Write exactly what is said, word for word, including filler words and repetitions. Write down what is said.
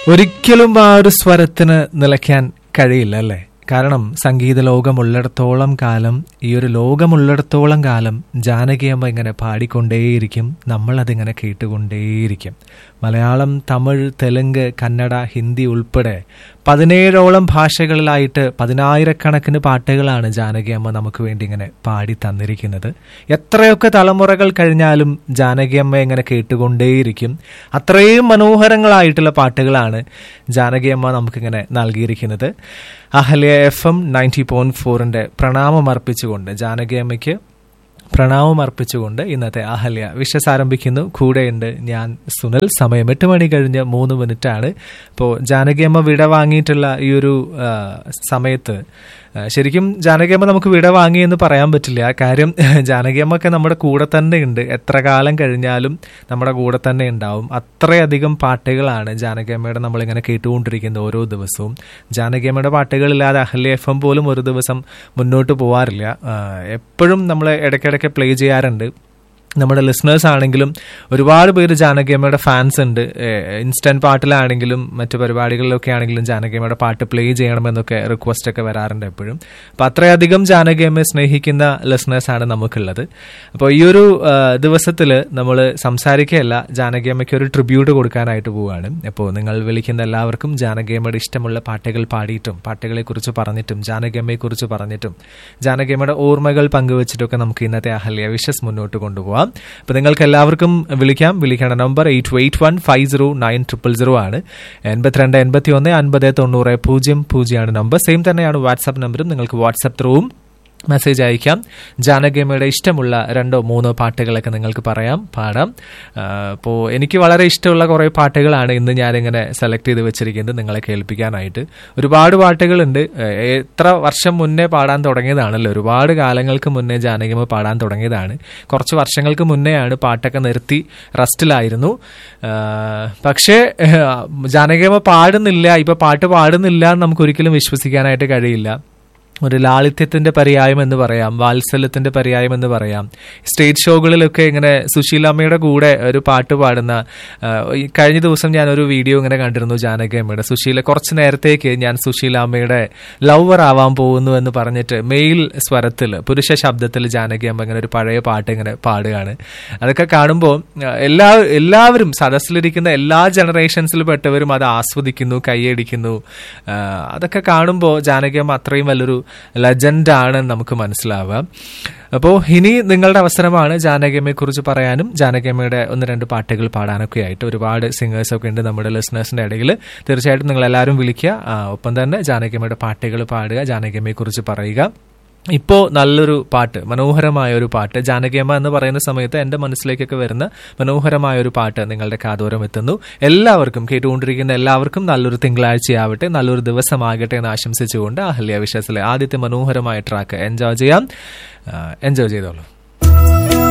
ഒരിക്കലും ആ ഒരു സ്വരത്തിന് നിലയ്ക്കാൻ കഴിയില്ല അല്ലേ? കാരണം സംഗീത ലോകമുള്ളിടത്തോളം കാലം, ഈ ഒരു ലോകമുള്ളിടത്തോളം കാലം ജാനകിയമ്മ ഇങ്ങനെ പാടിക്കൊണ്ടേയിരിക്കും, നമ്മളതിങ്ങനെ കേട്ടുകൊണ്ടേയിരിക്കും. മലയാളം, തമിഴ്, തെലുങ്ക്, കന്നഡ, ഹിന്ദി ഉൾപ്പെടെ പതിനേഴോളം ഭാഷകളിലായിട്ട് പതിനായിരക്കണക്കിന് പാട്ടുകളാണ് ജാനകിയമ്മ നമുക്ക് വേണ്ടി ഇങ്ങനെ പാടി തന്നിരിക്കുന്നത്. എത്രയൊക്കെ തലമുറകൾ കഴിഞ്ഞാലും ജാനകിയമ്മ ഇങ്ങനെ കേട്ടുകൊണ്ടേയിരിക്കും. അത്രയും മനോഹരങ്ങളായിട്ടുള്ള പാട്ടുകളാണ് ജാനകിയമ്മ നമുക്കിങ്ങനെ നൽകിയിരിക്കുന്നത്. Ahalya F M ninety point ഫോറിന്റെ പ്രണാമം അർപ്പിച്ചുകൊണ്ട്, ജാനകിയമ്മയ്ക്ക് പ്രണാമം അർപ്പിച്ചുകൊണ്ട് ഇന്നത്തെ അഹല്യ വിഷസ് ആരംഭിക്കുന്നു. കൂടെയുണ്ട് ഞാൻ സുനിൽ. സമയം എട്ട് മണി കഴിഞ്ഞ് മൂന്ന് മിനിറ്റ് ആണ്. അപ്പോൾ ജാനകിയമ്മ വിട വാങ്ങിയിട്ടുള്ള ഈ ഒരു സമയത്ത് ശരിക്കും ജാനകിയമ്മ നമുക്ക് വിട വാങ്ങിയെന്ന് പറയാൻ പറ്റില്ല. കാര്യം ജാനകിയമ്മൊക്കെ നമ്മുടെ കൂടെ തന്നെ ഉണ്ട്. എത്ര കാലം കഴിഞ്ഞാലും നമ്മുടെ കൂടെ തന്നെ ഉണ്ടാവും. അത്രയധികം പാട്ടുകളാണ് ജാനകിയമ്മയുടെ നമ്മളിങ്ങനെ കേട്ടുകൊണ്ടിരിക്കുന്നത് ഓരോ ദിവസവും. ജാനകിയമ്മയുടെ പാട്ടുകളില്ലാതെ അഹല്യ എഫ് എം പോലും ഒരു ദിവസം മുന്നോട്ട് പോകാറില്ല. എപ്പോഴും നമ്മൾ ഇടയ്ക്കിടയ്ക്ക് പ്ലേ ചെയ്യാറുണ്ട്. നമ്മുടെ ലിസണേഴ്സ് ആണെങ്കിലും ഒരുപാട് പേര് ജാനകിയമ്മയുടെ ഫാൻസ് ഉണ്ട്. ഇൻസ്റ്റന്റ് പാട്ടിലാണെങ്കിലും മറ്റു പരിപാടികളിലൊക്കെ ആണെങ്കിലും ജാനകിയമ്മയുടെ പാട്ട് പ്ലേ ചെയ്യണമെന്നൊക്കെ റിക്വസ്റ്റ് ഒക്കെ വരാറുണ്ട് എപ്പോഴും. അപ്പം അത്രയധികം ജാനകിയമ്മയെ സ്നേഹിക്കുന്ന ലിസണേഴ്സാണ് നമുക്കുള്ളത്. അപ്പോൾ ഈ ഒരു ദിവസത്തിൽ നമ്മൾ സംസാരിക്കുകയല്ല, ജാനകിയമ്മയ്ക്ക് ഒരു ട്രിബ്യൂട്ട് കൊടുക്കാനായിട്ട് പോവുകയാണ്. അപ്പോൾ നിങ്ങൾ വിളിക്കുന്ന എല്ലാവർക്കും ജാനകിയമ്മയുടെ ഇഷ്ടമുള്ള പാട്ടുകൾ പാടിയിട്ടും പാട്ടുകളെക്കുറിച്ച് പറഞ്ഞിട്ടും ജാനകിയമ്മയെക്കുറിച്ച് പറഞ്ഞിട്ടും ജാനകിയമ്മയുടെ ഓർമ്മകൾ പങ്കുവച്ചിട്ടൊക്കെ നമുക്ക് ഇന്നത്തെ അഹല്യ വിഷസ് മുന്നോട്ട് കൊണ്ടുപോകാം. അപ്പൊ നിങ്ങൾക്ക് എല്ലാവർക്കും വിളിക്കാം. വിളിക്കേണ്ട number eight eight one five zero nine triple zero ആണ്. എൺപത്തിരണ്ട് എൺപത്തി ഒന്ന് അൻപത് തൊണ്ണൂറ് പൂജ്യം പൂജ്യമാണ് നമ്പർ. സെയിം തന്നെയാണ് വാട്സാപ്പ് നമ്പറും. നിങ്ങൾക്ക് വാട്സാപ്പ് ത്രൂവും മെസ്സേജ് അയക്കാം. ജാനകിയമ്മയുടെ ഇഷ്ടമുള്ള രണ്ടോ മൂന്നോ പാട്ടുകളൊക്കെ നിങ്ങൾക്ക് പറയാം, പാടാം. അപ്പോൾ എനിക്ക് വളരെ ഇഷ്ടമുള്ള കുറേ പാട്ടുകളാണ് ഇന്ന് ഞാനിങ്ങനെ സെലക്ട് ചെയ്ത് വെച്ചിരിക്കുന്നത് നിങ്ങളെ കേൾപ്പിക്കാനായിട്ട്. ഒരുപാട് പാട്ടുകളുണ്ട്. എത്ര വർഷം മുന്നേ പാടാൻ തുടങ്ങിയതാണല്ലോ, ഒരുപാട് കാലങ്ങൾക്ക് മുന്നേ ജാനകിയമ്മ പാടാൻ തുടങ്ങിയതാണ്. കുറച്ച് വർഷങ്ങൾക്ക് മുന്നെയാണ് പാട്ടൊക്കെ നിർത്തി റെസ്റ്റിലായിരുന്നു. പക്ഷേ ജാനകിയമ്മ പാടുന്നില്ല, ഇപ്പൊ പാട്ട് പാടുന്നില്ല എന്ന് നമുക്ക് ഒരിക്കലും വിശ്വസിക്കാനായിട്ട് കഴിയില്ല. ഒരു ലാളിത്യത്തിന്റെ പര്യായം എന്ന് പറയാം, വാത്സല്യത്തിന്റെ പര്യായം എന്ന് പറയാം. സ്റ്റേജ് ഷോകളിലൊക്കെ ഇങ്ങനെ സുശീലാമ്മയുടെ കൂടെ ഒരു പാട്ട് പാടുന്ന, കഴിഞ്ഞ ദിവസം ഞാനൊരു വീഡിയോ ഇങ്ങനെ കണ്ടിരുന്നു ജാനകിയമ്മയുടെ. സുശീല കുറച്ച് നേരത്തേക്ക് ഞാൻ സുശീലാമ്മയുടെ ലവർ ആവാൻ പോകുന്നു എന്ന് പറഞ്ഞിട്ട് മെയിൽ സ്വരത്തിൽ, പുരുഷ ശബ്ദത്തിൽ ജാനകിയമ്മ ഇങ്ങനെ ഒരു പഴയ പാട്ട് ഇങ്ങനെ പാടുകയാണ്. അതൊക്കെ കാണുമ്പോൾ എല്ലാ എല്ലാവരും സദസ്സിലിരിക്കുന്ന എല്ലാ ജനറേഷൻസിൽ പെട്ടവരും അത് ആസ്വദിക്കുന്നു, കൈയടിക്കുന്നു. അതൊക്കെ കാണുമ്പോൾ ജാനകിയമ്മ അത്രയും വലിയൊരു ലെജൻഡാണ് നമുക്ക് മനസ്സിലാവുക. അപ്പോൾ ഇനി നിങ്ങളുടെ അവസരമാണ് ജാനകിയമ്മയെ കുറിച്ച് പറയാനും ജാനകിയമ്മയുടെ ഒന്ന് രണ്ട് പാട്ടുകൾ പാടാനൊക്കെ ആയിട്ട്. ഒരുപാട് സിംഗേഴ്സൊക്കെ ഉണ്ട് നമ്മുടെ ലിസണേഴ്സിന്റെ ഇടയിൽ. തീർച്ചയായിട്ടും നിങ്ങൾ എല്ലാവരും വിളിക്കുക. ഒപ്പം തന്നെ ജാനകിയമ്മയുടെ പാട്ടുകൾ പാടുക, ജാനകിയമ്മയെ കുറിച്ച് പറയുക. ഇപ്പോൾ നല്ലൊരു പാട്ട്, മനോഹരമായ ഒരു പാട്ട്, ജാനകിയമ്മ എന്ന് പറയുന്ന സമയത്ത് എൻ്റെ മനസ്സിലേക്കൊക്കെ വരുന്ന മനോഹരമായ ഒരു പാട്ട് നിങ്ങളുടെ കാതോരം എത്തുന്നു. എല്ലാവർക്കും, കേട്ടുകൊണ്ടിരിക്കുന്ന എല്ലാവർക്കും നല്ലൊരു തിങ്കളാഴ്ചയാവട്ടെ, നല്ലൊരു ദിവസമാകട്ടെ എന്ന് ആശംസിച്ചുകൊണ്ട് അഹല്യ വിഷസിലെ ആദ്യത്തെ മനോഹരമായ ട്രാക്ക് എൻജോയ് ചെയ്യാം. എൻജോയ് ചെയ്തോളൂ.